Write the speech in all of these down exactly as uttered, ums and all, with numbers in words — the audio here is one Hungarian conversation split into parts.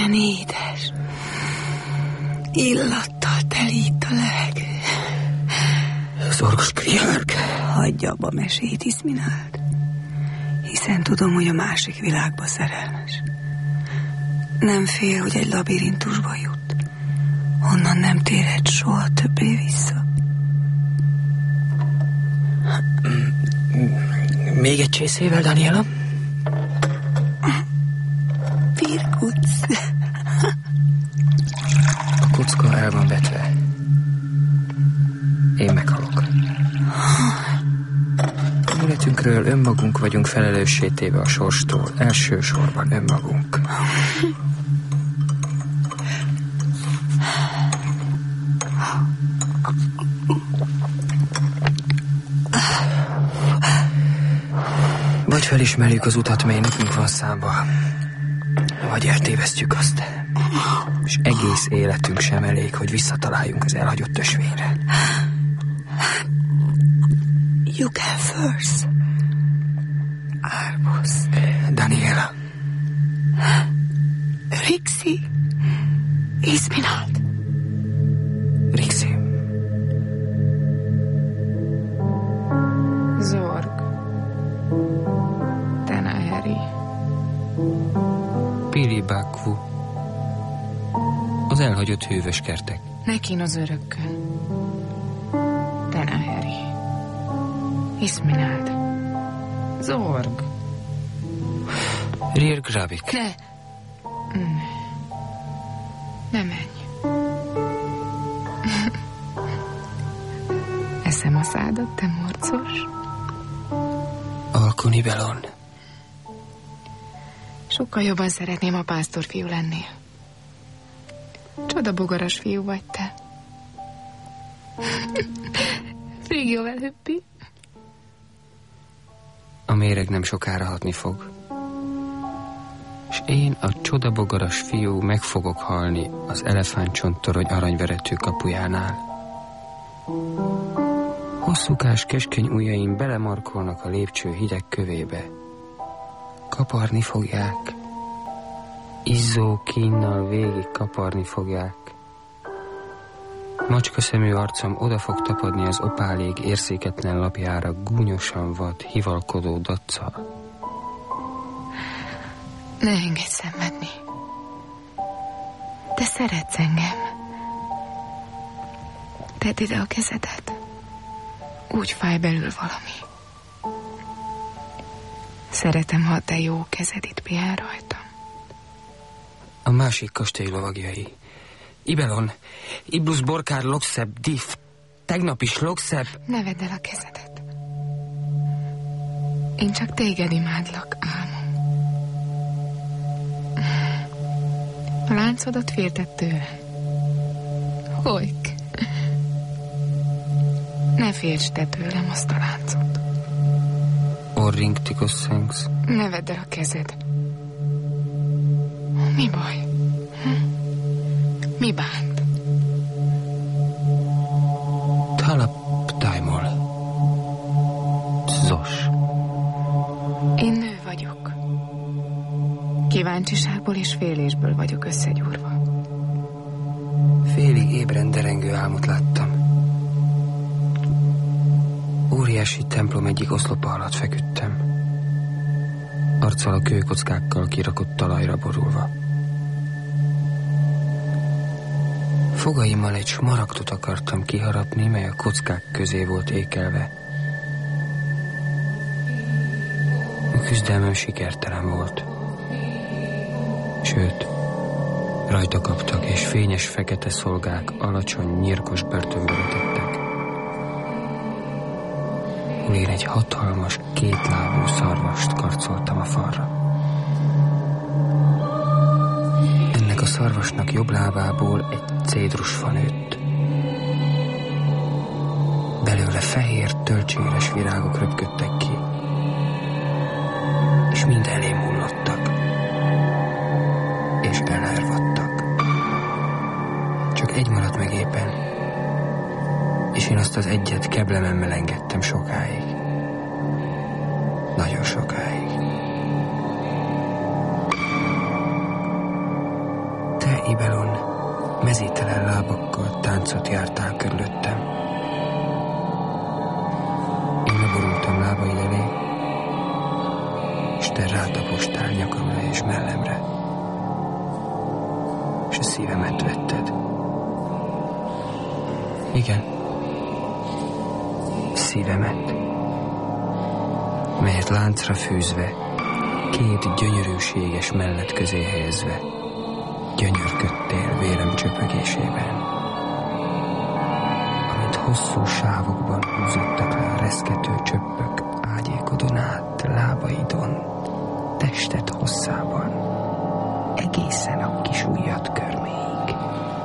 milyen édes. Illattal telít a levegő. Zorgos Kriárk. Hagyja abba mesét, Isminald. Hiszen tudom, hogy a másik világba szerelmes. Nem fél, hogy egy labirintusba jut. Onnan nem térhet soha többé vissza. Még egy csészével, Daniela? Virgutsz. A kocka el van vetve. Én meghalok. A életünkről önmagunk vagyunk felelőssé téve a sorstól. Elsősorban önmagunk. Vagy felismerjük az utat, mely nekünk van számba, vagy eltévesztjük azt. És egész életünk sem elég, hogy visszataláljunk az elhagyott ösvényre. You can first. Arbus. Daniela. Rixi. Isminald. Rixi. Zorg. Tanaheri. Piribákvu. Az elhagyott hűvös kertek. Nekin az örökkön. Tanaheri. Isminald. Zorg. Rir Grabik. Ne. Ne. Ne menj. Eszem a szádat, te morcos. Alkunibelon. Sokkal jobban szeretném, ha pásztorfiú lennél. Csodabogaras fiú vagy te. Még jóval höppi. A méreg nem sokára hatni fog. És én, a csodabogaras fiú, meg fogok halni az elefántcsonttorony aranyverető kapujánál. Hosszúkás keskeny ujjaim belemarkolnak a lépcső hideg kövébe. Kaparni fogják. Izzó kínnal végig kaparni fogják. Macska szemű arcom oda fog tapadni az opálég érzéketlen lapjára gúnyosan vad, hivalkodó daccal. Ne engedj szenvedni. Te szeretsz engem. Tedd ide a kezedet. Úgy fáj belül valami. Szeretem, ha te jó kezed itt pihen rajtam. A másik kastély lovagjai. Ibelon, Iblus Borkár Lokszebb, Diff, tegnap is Lokszebb. Ne vedd el a kezedet. Én csak téged imádlak, álmom. A láncodat féltett tőle. Hojk. Ne félts te tőlem azt a láncot. Orring Tikosszengs. Ne vedd el a kezed. Mi baj? Hm? Mi bánt? Talap Daimol. Zos. Én nő vagyok. Kíváncsiságból és félésből vagyok összegyúrva. Félig ébren derengő álmot láttam. Óriási templom egyik oszlopa alatt feküdtem. Arccal a kőkockákkal kirakott talajra borulva. Fogaimmal egy smaragdot akartam kiharapni, mely a kockák közé volt ékelve. A küzdelmem sikertelen volt. Sőt, rajta kaptak, és fényes fekete szolgák alacsony, nyírkos börtönbe vetettek. Hol én egy hatalmas, kétlábú szarvast karcoltam a falra. Ennek a szarvasnak jobb lábából egy cédrusfa nőtt. Belőle fehér, tölcséres virágok röpködtek ki, és mind elém hullottak, és elárvadtak. Csak egy maradt meg éppen, és én azt az egyet keblememmel engedtem sokáig. Nagyon sokáig. mezítelen lábakkal táncot jártál körülöttem. Én leborultam lábaid elé, és te rátapostál nyakamra és mellemre, és a szívemet vetted. Igen, szívemet, melyet láncra fűzve, két gyönyörűséges mellett közé helyezve, gyönyörködtél vérem csöpögésében, amint hosszú sávokban húzottak le a reszkető csöppök ágyékodon át lábaidon, tested hosszában, egészen a kis ujjad körméig.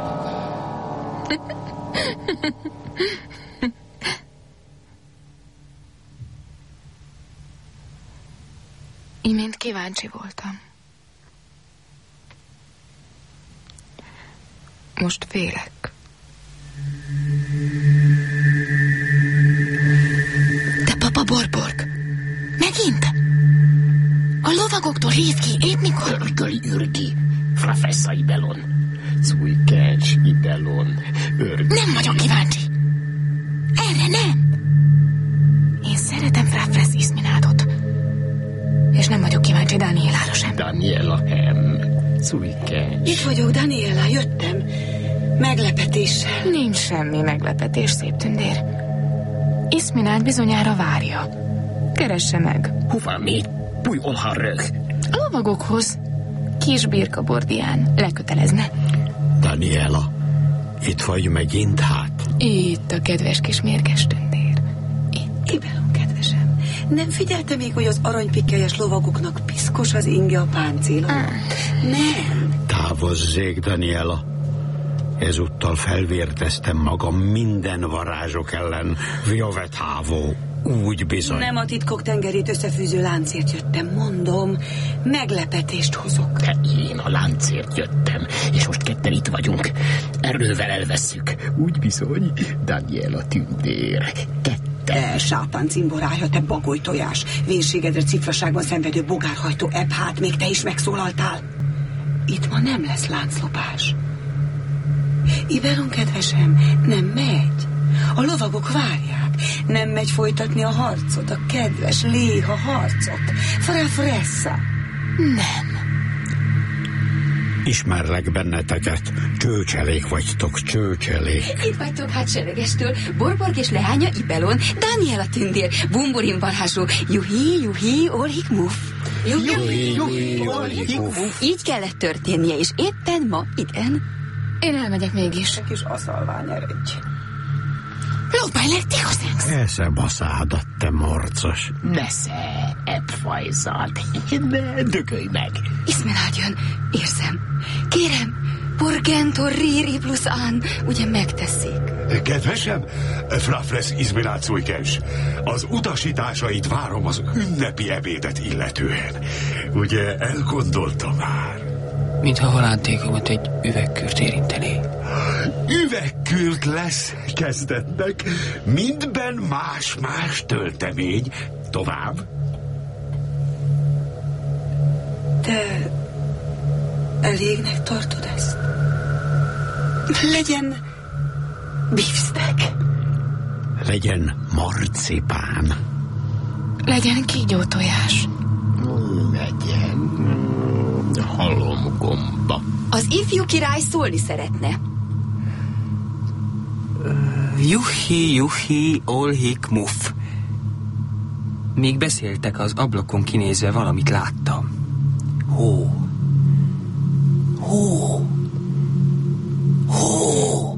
Imént kíváncsi voltam. Most félek. De papa Borborg, megint? A lovagoktól hív ki, épp mikor? Örgöli ürgi, frafessa ibelon, szújkens ibelon, örg... Nem vagyok kíváncsi. Erre nem. Én szeretem Frafresz Isminádot. És nem vagyok kíváncsi Danielára sem. Daniela hem, szújkens. Itt vagyok, Daniela, jöttem. Meglepetéssel. Nincs semmi meglepetés, szép tündér. Isminád bizonyára várja. Keresse meg. Hova mi? Puj olha rög. A lovagokhoz. Kis birkabordián lekötelezne. Daniela, itt vagy megint hát? Itt a kedves kis mérges tündér. Itt. Ibelon, kedvesem, nem figyelte még, hogy az aranypikkelyes lovagoknak piszkos az inge a páncélon? Ah. Nem. Távozzék, Daniela. Ezúttal felvérteztem magam minden varázsok ellen. Viovetávó, úgy bizony. Nem a titkok tengerét összefűző láncért jöttem, mondom. Meglepetést hozok. De én a láncért jöttem, és most ketten itt vagyunk. Erővel elvesszük. Úgy bizony, Daniela tündér. Ketten. Te sátán cimborája, te bagoly tojás. Vérségedre cifraságban szenvedő bogárhajtó ebhát, még te is megszólaltál. Itt ma nem lesz lánclopás. Ibelon, kedvesem, nem megy. A lovagok várják. Nem megy folytatni a harcot, a kedves léha harcot. Frafressa. Nem. Ismerlek benneteket. Csőcselék vagytok, csőcselék. Itt vagytok hát seregestől. Borborg és leánya Ibelon, Daniela tündér, bumburin barhású, juhi, juhi, olhik muf. Juhi, juhi, olhik muf. Így kellett történnie, és éppen ma, igen. Én elmegyek mégis. Egy kis aszalvány eredj. Lopálj le, tihoszánsz! Eszem a szádat, te morcos. Nesze, ebfajzat. Ne, dögölj meg. Ismenád jön, érzem. Kérem, Porgentor Riri plusz An, ugye megteszik. Kedvesem, Frafresz Isminát Szújkens, az utasításait várom az ünnepi ebédet illetően. Ugye elgondolta már? Mintha halántékomat egy üvegkürt érintené. Üvegkürt lesz kezdetnek, mindben más-más töltemény. Tovább? Te elégnek tartod ezt? Legyen beefsteak. Legyen marcipán. Legyen kígyótojás. Legyen halomgomba. Az ifjú király szólni szeretne. Juhi, juhi, olhik muf. Míg beszéltek, az ablakon kinézve valamit láttam. Hó. Hó. Hó.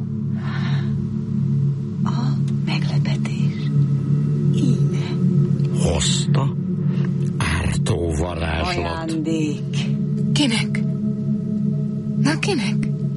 A meglepetés. Íme. Hozta ártó varázslat. Ajándék. Kinek? Na, kinek?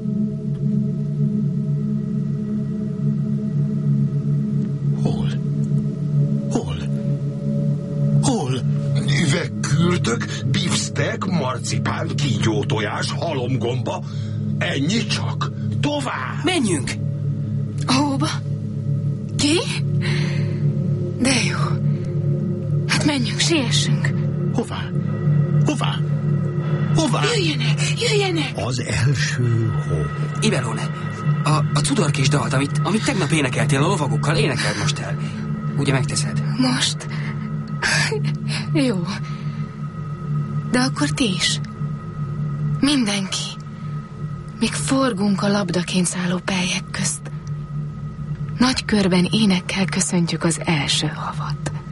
Hol? Hol? Hol? Üvegkürdök, beefsteak, marcipán, kígyótojás, halomgomba. Ennyi csak? Tovább! Menjünk! Hóba? Ki? De jó. Hát menjünk, siessünk. Hová? Hová? Hová? Jöjjenek, jöjjenek! Az első hó. Ibelon, a, a cudorkés dalt, amit, amit tegnap énekeltél a lovagokkal, énekeld most el. Ugye megteszed? Most? Jó. De akkor ti is. Mindenki. Míg forgunk a labdaként szálló pelyek közt. Nagy körben énekkel köszöntjük az első havat.